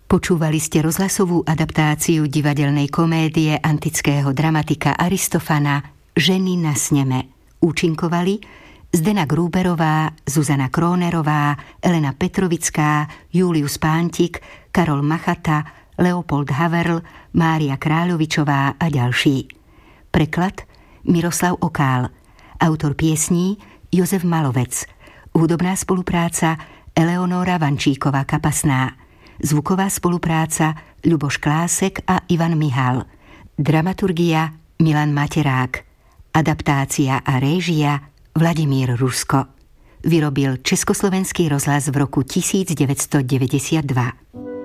Počúvali ste rozhlasovú adaptáciu divadelnej komédie antického dramatika Aristofana Ženy na sneme. Účinkovali Zdena Grúberová, Zuzana Krónerová, Elena Petrovická, Julius Pántik, Karol Machata, Leopold Haverl, Mária Kráľovičová a ďalší. Preklad Miroslav Okál. Autor piesní Jozef Malovec. Hudobná spolupráca Eleonóra Vančíková-Kapasná. Zvuková spolupráca Ľuboš Klásek a Ivan Mihal. Dramaturgia Milan Materák. Adaptácia a réžia Vladimír Rusko. Vyrobil Československý rozhlas v roku 1992.